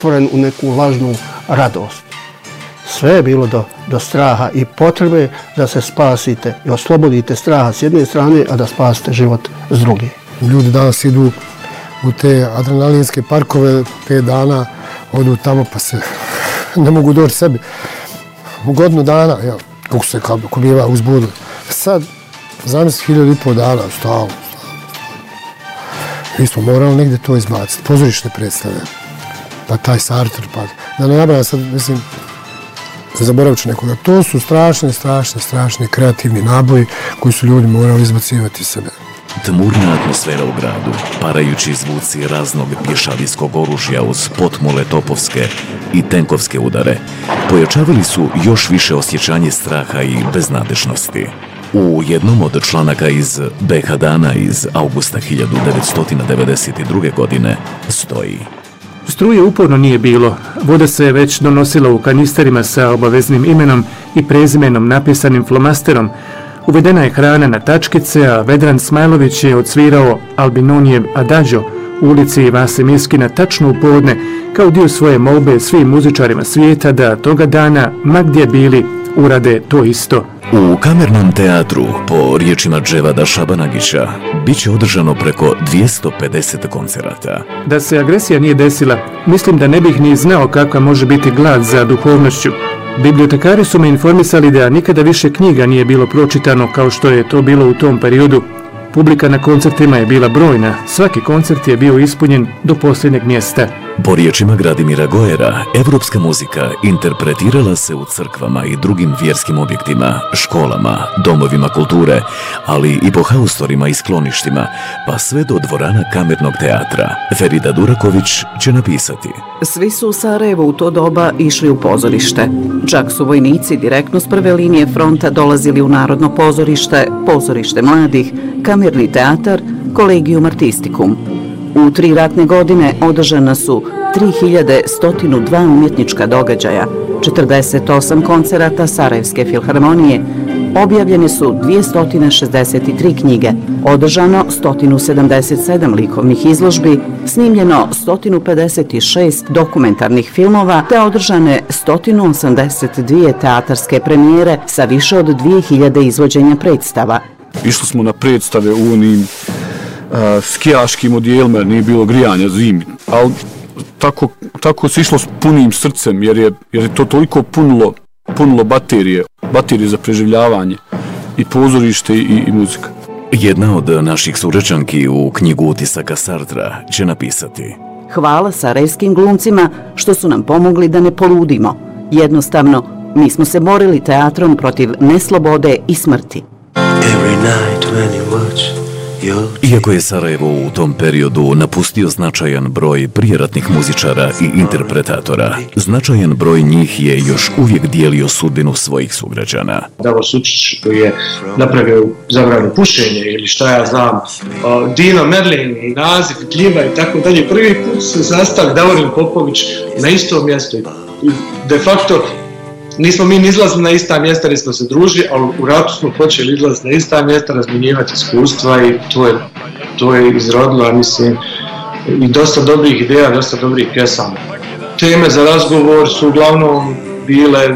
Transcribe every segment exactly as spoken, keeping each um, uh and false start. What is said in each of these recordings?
pretvoren u neku lažnu radost. Sve je bilo do, do straha i potrebe da se spasite i oslobodite straha s jedne strane, a da spasite život s druge. Ljudi danas idu u te adrenalinske parkove, pet dana, odu tamo pa se ne mogu doći sebi. U godinu dana, ja, kako se kako biva uzbudili. Sad, zamisli hiljadu i pol dana, stalno. Mi smo morali negdje to izbaciti, pozorišne predstave, pa taj Sartre, pa da ne nabrajam sad, mislim, zaboravit ću nekoga. To su strašne, strašne, strašne kreativni naboji koji su ljudi morali izbacivati iz sebe. Tmurna atmosfera u gradu, parajući zvuci raznog pješadijskog oružja uz potmule topovske i tenkovske udare, pojačavali su još više osjećanje straha i beznadešnosti. U jednom od članaka iz B H dana iz augusta hiljadu devetsto devedeset druge. godine stoji: Struje uporno nije bilo, voda se je već donosila u kanisterima sa obaveznim imenom i prezimenom napisanim flomasterom, uvedena je hrana na tačkice, a Vedran Smajlović je odsvirao Albinonijev Adagio u ulici Vase Miskina tačno u podne kao dio svoje molbe svim muzičarima svijeta da toga dana, ma gdje bili, urade to isto. U kamernom teatru, po riječima Dževada Šabanagića, bit će održano preko dvjesto pedeset koncerata. Da se agresija nije desila, mislim da ne bih ni znao kakva može biti glad za duhovnošću. Bibliotekari su me informisali da nikada više knjiga nije bilo pročitano kao što je to bilo u tom periodu. Publika na koncertima je bila brojna, svaki koncert je bio ispunjen do posljednjeg mjesta. Po riječima Gradimira Gojera, evropska muzika interpretirala se u crkvama i drugim vjerskim objektima, školama, domovima kulture, ali i po haustorima i skloništima, pa sve do dvorana kamernog teatra. Ferida Duraković će napisati: Svi su u Sarajevu u to doba išli u pozorište. Čak su vojnici direktno s prve linije fronta dolazili u Narodno pozorište, pozorište mladih, kamerni teatar, Collegium Artisticum. U tri ratne godine održana su tri hiljade sto dva umjetnička događaja, četrdeset osam koncerata Sarajevske filharmonije, objavljene su dvjesto šezdeset tri knjige, održano sto sedamdeset sedam likovnih izložbi, snimljeno sto pedeset šest dokumentarnih filmova te održane sto osamdeset dvije teatarske premijere sa više od dvije hiljade izvođenja predstava. Išli smo na predstave u onim Uh, skijaškim odijelima, jer nije bilo grijanja zimi, ali tako, tako se išlo s punim srcem, jer je, jer je to toliko punilo, punilo baterije, baterije za preživljavanje, i pozorište i, i muzika. Jedna od naših sugrađanki u knjigu utisaka Sartra će napisati: Hvala sarajevskim glumcima što su nam pomogli da ne poludimo. Jednostavno, mi smo se borili teatrom protiv neslobode i smrti. Every night when you watch. Iako je Sarajevo u tom periodu napustio značajan broj prijeratnih muzičara i interpretatora, značajan broj njih je još uvijek dijelio sudbinu svojih sugrađana. Davor Sučić koji je napravio zabranu pušenje ili šta ja znam, Dino Merlin i Naziv, Gljiva i tako dalje. Prvi put se sastali Davorin Popović na istom mjestu. De facto nismo mi izlazili na ista mjesta, jer smo se družili, ali u ratu smo počeli izlaziti na ista mjesta, razmjenjivati iskustva i to je, to je izrodilo, mislim, i dosta dobrih ideja, dosta dobrih pjesama. Teme za razgovor su uglavnom bile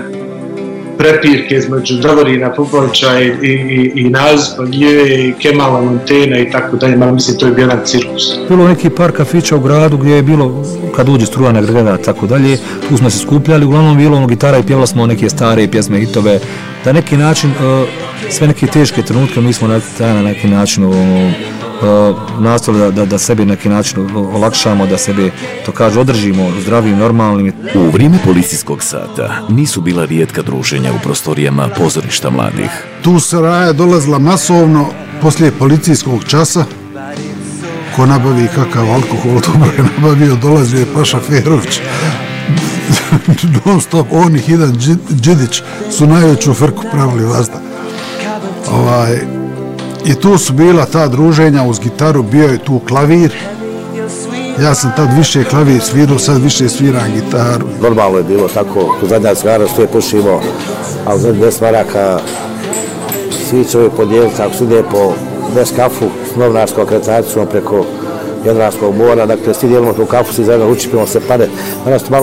prepirke između Davorina Popovića i, i, i Nazifa Gljive i Kemala Montena i tako dalje, ali mislim to je bio jedan cirkus. Bilo neki par kafića u gradu gdje je bilo, kad uđe struja na grada, tako dalje, tu smo se skupljali, uglavnom bilo ono gitara i pjevali smo neke stare pjesme, hitove, na neki način, uh, sve neke teške trenutke mi smo na, na neki način uh, uh, nastavili da, da, da sebi na neki način olakšamo, da sebi, to kaže, održimo zdravim, normalnim. U vrijeme policijskog sata nisu bila rijetka druženja u prostorijama pozorišta mladih. Tu Saraja dolazila masovno poslije policijskog časa. Ko nabavi kakav alkohol, dobro je nabavio, dolazio je Paša Ferović. Non stop, on i Hidan Đidić su najveću frku pravili vazda. Ovaj, I tu su bila ta druženja uz gitaru, bio je tu klavir. Ja sam tad više klavir svirao, sad više sviram gitaru. Normalno je bilo tako, tu zadnja cigara što je pušimo, a u zadnjih deset maraka svi će ovi podijeliti, ako se ide po bez kafu s novinarskom akreditacijom preko Jadranskog mora, dakle svi dijelimo tu kafu, svi zajedno učipimo se pare.